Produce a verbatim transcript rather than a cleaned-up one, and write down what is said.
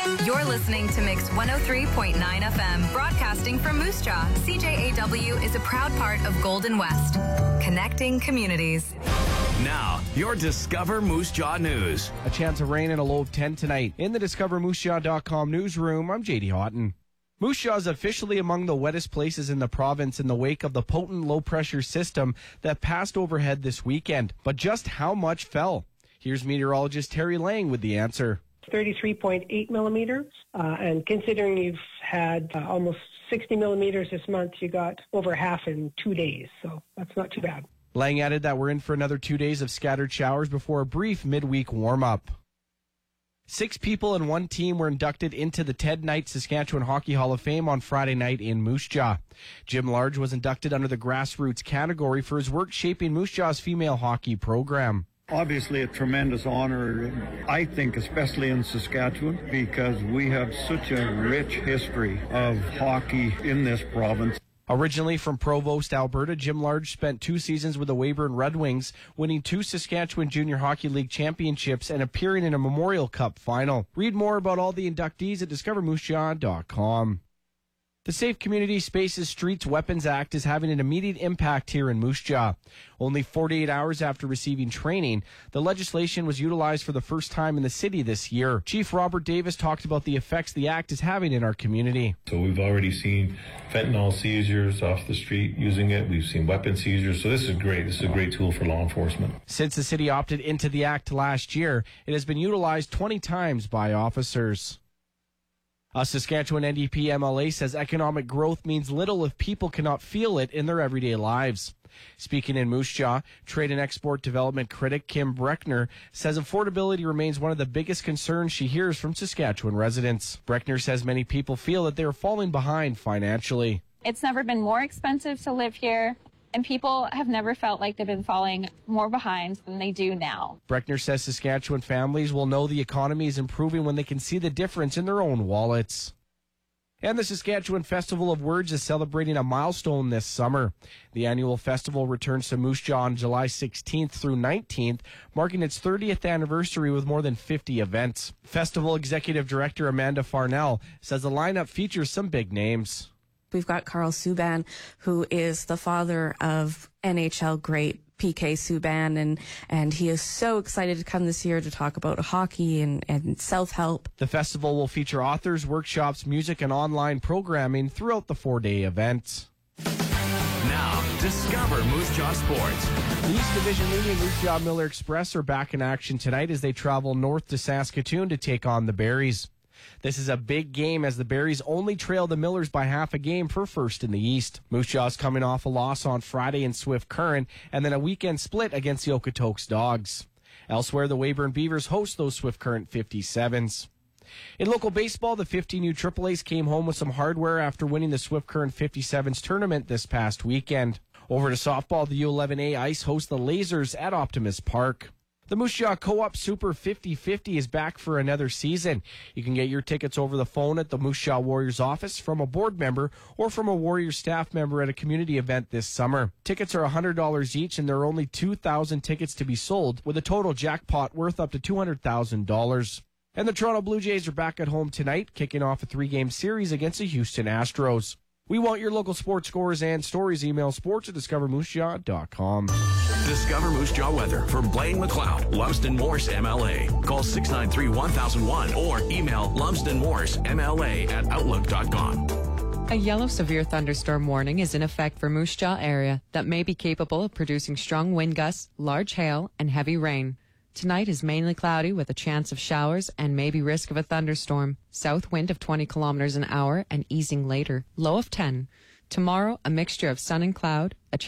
You're listening to Mix one oh three point nine F M, broadcasting from Moose Jaw. C J A W is a proud part of Golden West, connecting communities. Now, your Discover Moose Jaw news. A chance of rain and a low of ten tonight. In the discover moose jaw dot com newsroom, I'm J D Houghton. Moose Jaw is officially among the wettest places in the province in the wake of the potent low-pressure system that passed overhead this weekend. But just how much fell? Here's meteorologist Terry Lang with the answer. thirty-three point eight millimeters, uh, and considering you've had uh, almost sixty millimeters this month, you got over half in two days, so that's not too bad. Lang added that we're in for another two days of scattered showers before a brief midweek warm-up. Six people and one team were inducted into the Ted Knight Saskatchewan Hockey Hall of Fame on Friday night in Moose Jaw. Jim Large was inducted under the grassroots category for his work shaping Moose Jaw's female hockey program. Obviously a tremendous honor, I think, especially in Saskatchewan, because we have such a rich history of hockey in this province. Originally from Provost, Alberta, Jim Large spent two seasons with the Weyburn Red Wings, winning two Saskatchewan Junior Hockey League championships and appearing in a Memorial Cup final. Read more about all the inductees at discover moose jaw dot com. The Safe Community Spaces Streets Weapons Act is having an immediate impact here in Moose Jaw. Only forty-eight hours after receiving training, the legislation was utilized for the first time in the city this year. Chief Robert Davis talked about the effects the act is having in our community. So we've already seen fentanyl seizures off the street using it. We've seen weapon seizures. So this is great. This is a great tool for law enforcement. Since the city opted into the act last year, it has been utilized twenty times by officers. A Saskatchewan N D P M L A says economic growth means little if people cannot feel it in their everyday lives. Speaking in Moose Jaw, trade and export development critic Kim Breckner says affordability remains one of the biggest concerns she hears from Saskatchewan residents. Breckner says many people feel that they are falling behind financially. It's never been more expensive to live here, and people have never felt like they've been falling more behind than they do now. Breckner says Saskatchewan families will know the economy is improving when they can see the difference in their own wallets. And the Saskatchewan Festival of Words is celebrating a milestone this summer. The annual festival returns to Moose Jaw on July sixteenth through nineteenth, marking its thirtieth anniversary with more than fifty events. Festival Executive Director Amanda Farnell says the lineup features some big names. We've got Carl Subban, who is the father of N H L great P K Subban, and, and he is so excited to come this year to talk about hockey and, and self-help. The festival will feature authors, workshops, music, and online programming throughout the four-day event. Now, discover Moose Jaw Sports. The East Division leading Moose Jaw Miller Express are back in action tonight as they travel north to Saskatoon to take on the Berries. This is a big game as the Berries only trail the Millers by half a game for first in the East. Moose Jaw's coming off a loss on Friday in Swift Current and then a weekend split against the Okotoks Dogs. Elsewhere, the Weyburn Beavers host those Swift Current fifty-sevens. In local baseball, the fifteen U Triple A's came home with some hardware after winning the Swift Current fifty-sevens tournament this past weekend. Over to softball, the U eleven A Ice host the Lasers at Optimus Park. The Moose Jaw Co-op Super fifty fifty is back for another season. You can get your tickets over the phone at the Moose Jaw Warriors office, from a board member, or from a Warriors staff member at a community event this summer. Tickets are one hundred dollars each, and there are only two thousand tickets to be sold, with a total jackpot worth up to two hundred thousand dollars. And the Toronto Blue Jays are back at home tonight, kicking off a three-game series against the Houston Astros. We want your local sports scores and stories. Email sports at discover moose jaw dot com. Discover Moose Jaw weather from Blaine McLeod, Lumsden Morse M L A. Call six nine three, one thousand one or email lumsden morse m l a at outlook dot com. A yellow severe thunderstorm warning is in effect for Moose Jaw area that may be capable of producing strong wind gusts, large hail, and heavy rain. Tonight is mainly cloudy with a chance of showers and maybe risk of a thunderstorm. South wind of twenty kilometers an hour and easing later. Low of ten. Tomorrow, a mixture of sun and cloud, a